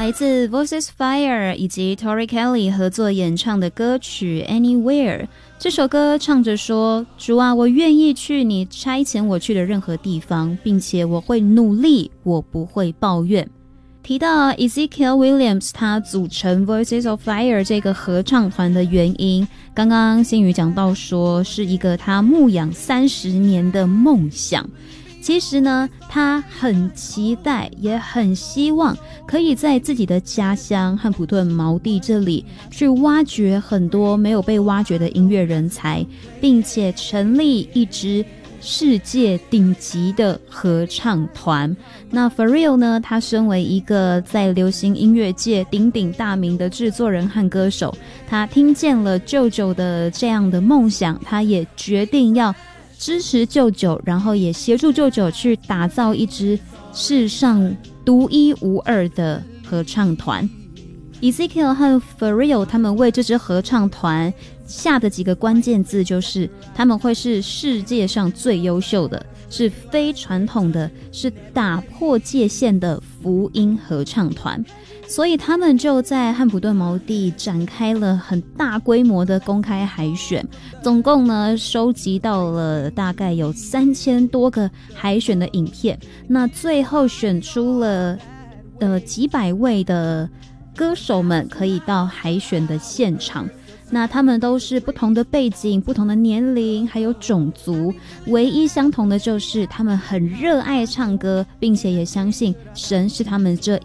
来自 Voices Fire 以及 Tori Kelly 合作演唱的歌曲 Anywhere。 这首歌唱着说，主啊，我愿意去你差遣我去的任何地方，并且我会努力，我不会抱怨。提到 Ezekiel Williams 他组成 Voices of Fire 这个合唱团的原因，刚刚新宇讲到说是一个他牧养30年的梦想。其实呢，他很期待也很希望可以在自己的家乡汉普顿毛地这里去挖掘很多没有被挖掘的音乐人才，并且成立一支世界顶级的合唱团。那 For Real 呢，他身为一个在流行音乐界鼎鼎大名的制作人和歌手，他听见了舅舅的这样的梦想，他也决定要支持舅舅，然后也协助舅舅去打造一支世上独一无二的合唱团。Ezekiel 和 For Real 他们为这支合唱团下的几个关键字就是他们会是世界上最优秀的，是非传统的，是打破界限的福音合唱团。所以他们就在汉普顿毛地展开了很大规模的公开海选，总共呢收集到了大概有3000多个海选的影片，那最后选出了几百位的歌手们可以到海选的现场。那他们都是不同的背景、不同的年龄还有种族，唯一相同的就是他们很热爱唱歌，并且也相信神是他们这